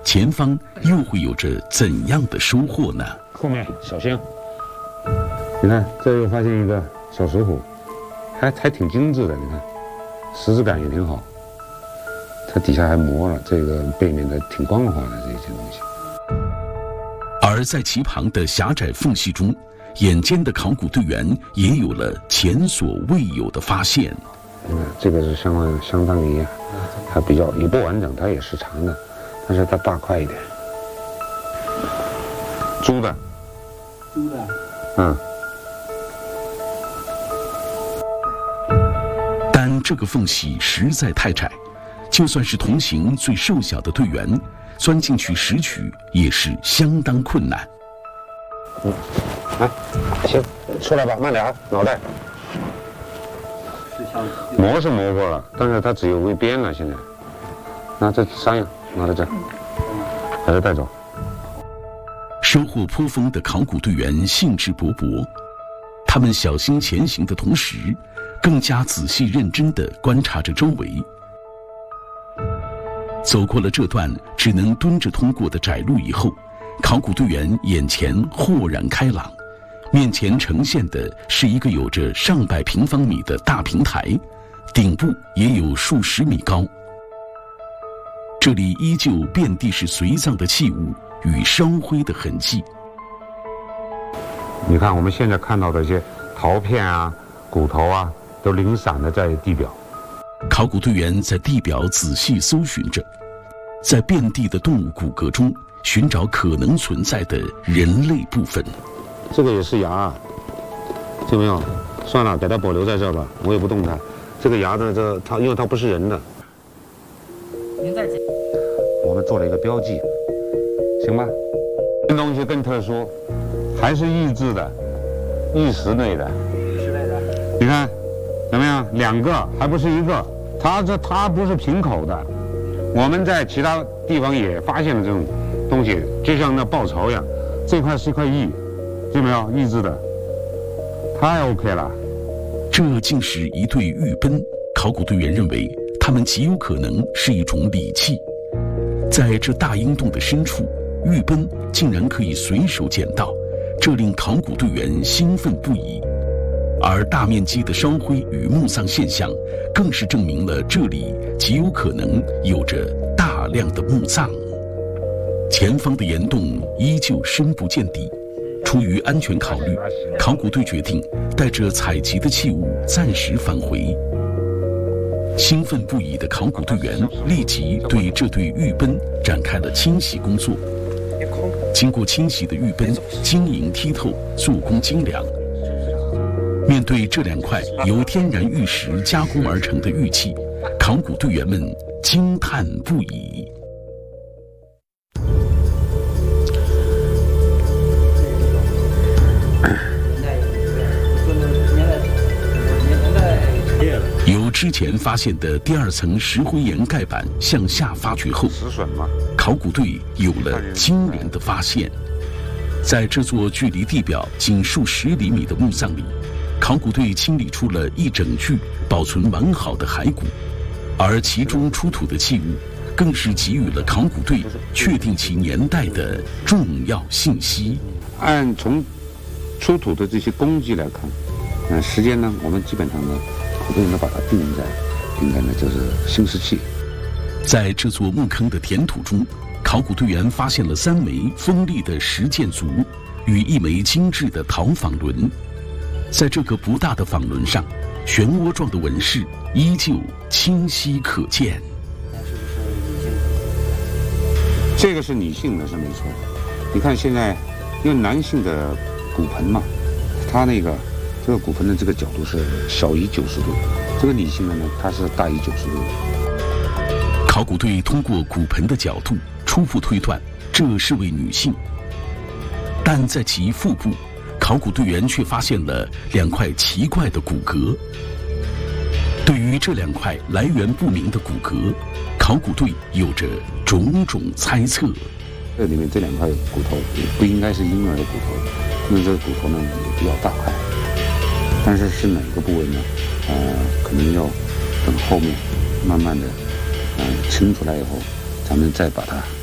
前方又会有着怎样的收获呢？ 后面小心，你看这又发现一个小石虎，还挺精致的，你看实质感也挺好。它底下还磨了这个背面的，挺光滑的这些东西。 而在其旁的狭窄缝隙中，眼尖的考古队员也有了前所未有的发现。 这个是相当于还比较也不完整，它也是长的，但是它大块一点。猪的。嗯。 但这个缝隙实在太窄，就算是同行最瘦小的队员，钻进去拾取也是相当困难。 来，行，出来吧，慢点啊，脑袋。磨是磨过了，但是它只有微边了。现在，拿这三样拿到这，把它带走。 收获颇丰的考古队员兴致勃勃，他们小心前行的同时，更加仔细认真地观察着周围。走过了这段只能蹲着通过的窄路以后，考古队员眼前豁然开朗，面前呈现的是一个有着上百平方米的大平台，顶部也有数十米高。这里依旧遍地是随葬的器物与烧灰的痕迹。 你看我们现在看到的一些陶片啊、骨头啊，都零散的在地表。 考古队员在地表仔细搜寻着，在遍地的动物骨骼中寻找可能存在的人类部分。 这个也是牙，见没有？算了，给它保留在这儿吧，我也不动它。这个牙呢，因为它不是人的。您再讲。我们做了一个标记，行吧？这东西更特殊，还是异质的，异石类的。你看，有没有两个，还不是一个？它不是平口的。我们在其他地方也发现了这种东西，就像那爆槽一样。这块是一块异，见没有？异质的，太 OK 了。 这竟是一对玉奔。考古队员认为，它们极有可能是一种礼器。在这大阴洞的深处，玉奔竟然可以随手捡到，这令考古队员兴奋不已。而大面积的烧灰与墓葬现象，更是证明了这里极有可能有着大量的墓葬。前方的岩洞依旧深不见底，出于安全考虑，考古队决定带着采集的器物暂时返回。兴奋不已的考古队员立即对这对玉奔展开了清洗工作。经过清洗的玉奔晶莹剔透，做工精良。面对这两块由天然玉石加工而成的玉器，考古队员们惊叹不已。由之前发现的第二层石灰岩盖板向下发掘后，考古队有了惊人的发现。在这座距离地表仅数十厘米的墓葬里，考古队清理出了一整具保存完好的骸骨，而其中出土的器物更是给予了考古队确定其年代的重要信息。 按从出土的这些工具来看，时间呢，我们基本上呢，考古队呢把它定在呢就是新石器。 在这座墓坑的填土中，考古队员发现了3枚锋利的石箭足与1枚精致的陶仿轮。在这个不大的仿轮上，漩涡状的纹饰依旧清晰可见。 这个是女性的，是没错。你看现在，因为男性的骨盆嘛，它这个骨盆的这个角度是小于90度，这个女性的呢，它是大于90度。 考古队通过骨盆的角度初步推断，这是位女性，但在其腹部，考古队员却发现了2块奇怪的骨骼。对于这2块来源不明的骨骼，考古队有着种种猜测。 这里面这2块骨头也不应该是婴儿的骨头，因为这个骨头呢也比较大块，但是哪个部位呢？可能要等后面慢慢的清出来以后，咱们再把它